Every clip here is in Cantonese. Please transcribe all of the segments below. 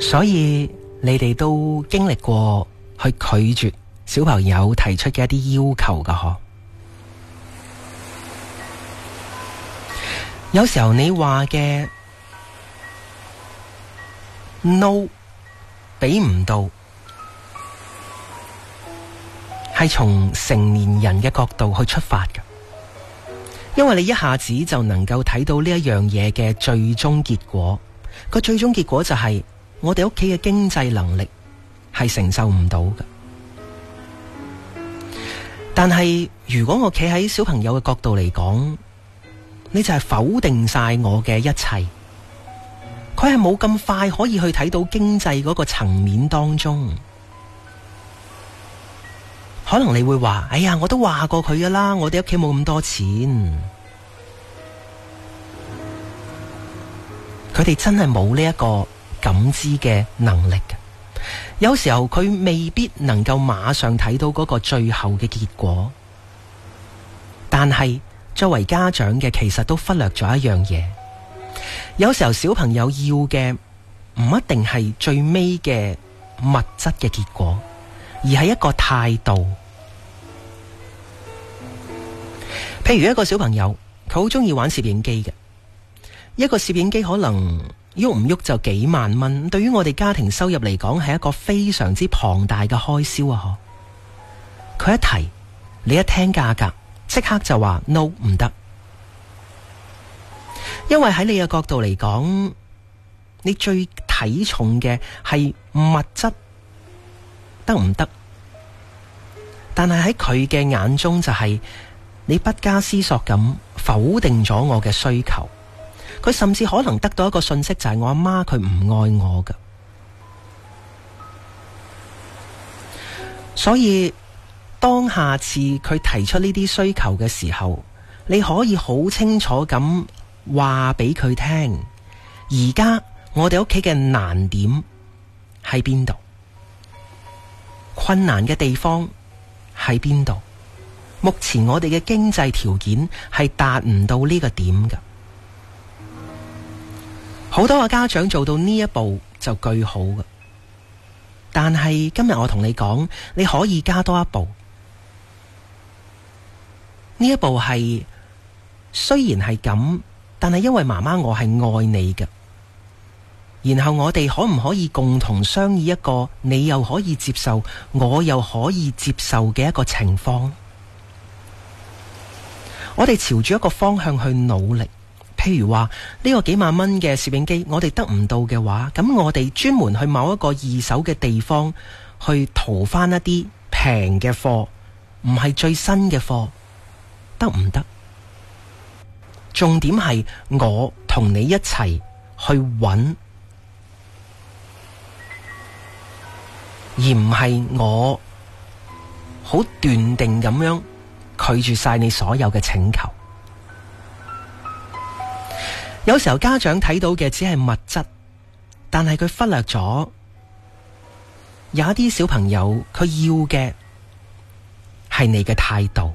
所以你哋都經歷過去拒絕小朋友提出嘅一啲要求㗎嗬。有時候你話嘅 no 俾唔到，係從成年人嘅角度去出發嘅，因為你一下子就能夠睇到呢一樣嘢嘅最終結果。個最終結果就係我哋屋企嘅經濟能力係承受唔到嘅。但係如果我企喺小朋友嘅角度嚟講，你就係否定晒我嘅一切。佢係冇咁快可以去睇到經濟嗰個層面當中。可能你會話，哎呀，我都話過佢㗎啦，我哋屋企冇咁多錢。佢哋真係冇呢一個感知嘅能力嘅。有時候佢未必能夠馬上睇到嗰個最後嘅結果，但係作為家長嘅，其實都忽略咗一樣嘢。有時候小朋友要嘅唔一定係最尾嘅物質嘅結果，而係一個態度。譬如一個小朋友，佢好中意玩攝影機嘅，一個攝影機可能喐唔喐就幾萬蚊，對於我哋家庭收入嚟講係一個非常之龐大嘅開銷啊！佢一提，你一聽價格，即刻就話 no 唔得。因為喺你嘅角度嚟講，你最睇重嘅係物質得唔得？但係喺佢嘅眼中就係你不加思索咁否定咗我嘅需求。佢甚至可能得到一個訊息，就係我阿媽佢唔愛我㗎。所以當下次佢提出呢啲需求嘅時候，你可以好清楚咁話俾佢聽，而家我哋屋企嘅難點喺邊度，困難嘅地方喺邊度，目前我哋嘅經濟條件係達唔到呢個點㗎。好多嘅家長做到呢一步就句好㗎，但係今日我同你講，你可以加多一步。呢一步係雖然係咁，但係因為媽媽我係愛你嘅，然後我哋可唔可以共同商議一個你又可以接受，我又可以接受嘅一個情況？我哋朝住一個方向去努力。譬如話呢個幾萬蚊嘅攝影機，我哋得唔到嘅話，咁我哋專門去某一個二手嘅地方去淘翻一啲平嘅貨，唔係最新嘅貨，得唔得？重點係我同你一齊去揾，而唔係我好斷定咁樣拒絕晒你所有嘅請求。有時候家長睇到嘅只係物質，但係佢忽略咗有一啲小朋友佢要嘅係你嘅態度。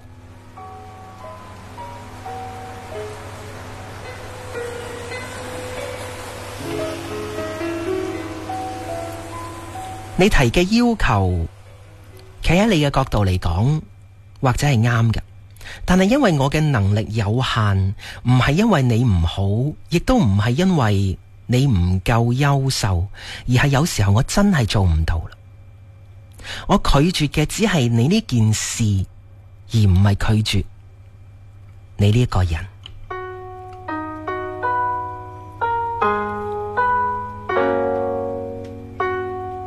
你提嘅要求，企喺你嘅角度嚟講，或者係啱嘅。但係因為我嘅能力有限，唔係因為你唔好，亦都唔係因為你唔夠優秀，而係有時候我真係做唔到啦。我拒絕嘅只係你呢件事，而唔係拒絕你呢一個人。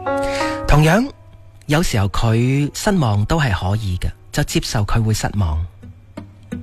同樣，有時候佢失望都係可以嘅，就接受佢會失望。